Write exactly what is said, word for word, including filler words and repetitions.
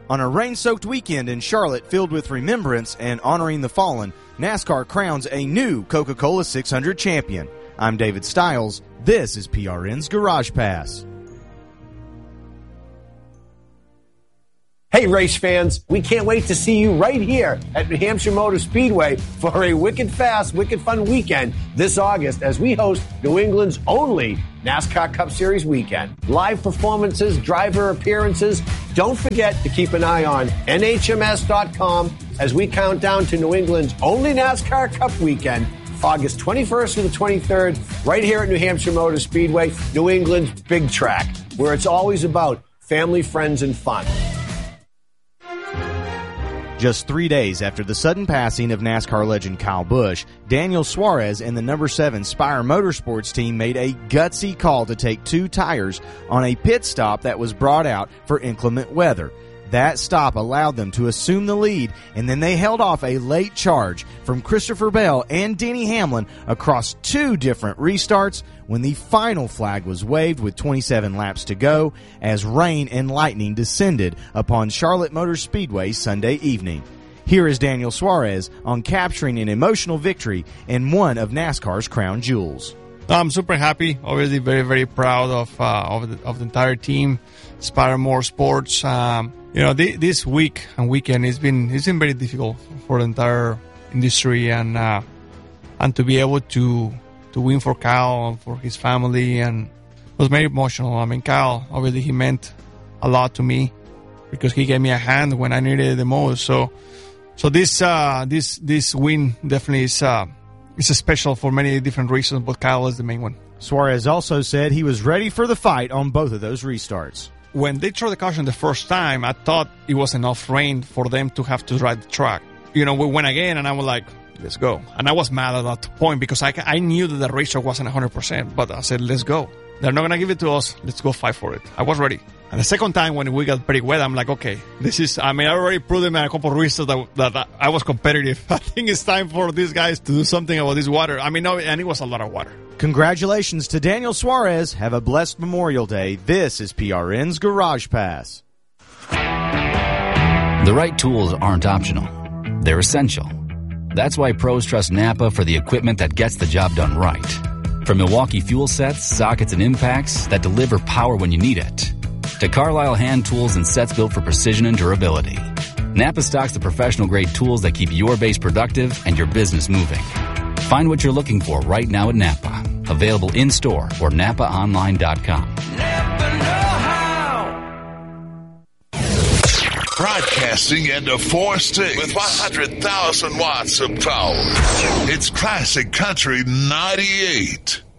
On a rain-soaked weekend in Charlotte filled with remembrance and honoring the fallen, NASCAR crowns a new Coca-Cola six hundred champion. I'm David Stiles. This is P R N's Garage Pass. Hey, race fans, we can't wait to see you right here at New Hampshire Motor Speedway for a wicked fast, wicked fun weekend this August as we host New England's only NASCAR Cup Series weekend. Live performances, driver appearances. Don't forget to keep an eye on N H M S dot com as we count down to New England's only NASCAR Cup weekend, August twenty-first to the twenty-third, right here at New Hampshire Motor Speedway, New England's big track, where it's always about family, friends, and fun. Just three days after the sudden passing of NASCAR legend Kyle Busch, Daniel Suarez and the number seven Spire Motorsports team made a gutsy call to take two tires on a pit stop that was brought out for inclement weather. That stop allowed them to assume the lead, and then they held off a late charge from Christopher Bell and Denny Hamlin across two different restarts when the final flag was waved with twenty-seven laps to go as rain and lightning descended upon Charlotte Motor Speedway Sunday evening. Here is Daniel Suarez on capturing an emotional victory in one of NASCAR's crown jewels. I'm super happy, obviously very, very proud of uh, of, the, of the entire team, Spire Motorsports. Um, you know, the, this week and weekend it's been it's been very difficult for the entire industry, and uh, and to be able to to win for Kyle and for his family, and it was very emotional. I mean, Kyle, obviously he meant a lot to me because he gave me a hand when I needed it the most. So, so this uh, this this win definitely is. Uh, It's special for many different reasons, but Kyle is the main one. Suarez also said he was ready for the fight on both of those restarts. When they threw the caution the first time, I thought it was enough rain for them to have to ride the track. You know, we went again, and I was like, let's go. And I was mad at that point because I, I knew that the racetrack wasn't one hundred percent, but I said, let's go. They're not going to give it to us. Let's go fight for it. I was ready. And the second time when we got pretty wet, I'm like, okay, this is, I mean, I already proved them in a couple of races that, that I was competitive. I think it's time for these guys to do something about this water. I mean, no, and it was a lot of water. Congratulations to Daniel Suarez. Have a blessed Memorial Day. This is P R N's Garage Pass. The right tools aren't optional. They're essential. That's why pros trust Napa for the equipment that gets the job done right. From Milwaukee fuel sets, sockets, and impacts that deliver power when you need it, to Carlisle hand tools and sets built for precision and durability, Napa stocks the professional-grade tools that keep your base productive and your business moving. Find what you're looking for right now at Napa. Available in-store or napa online dot com. Napa know-how. Broadcasting into four states with one hundred thousand watts of power. It's Classic Country ninety-eight.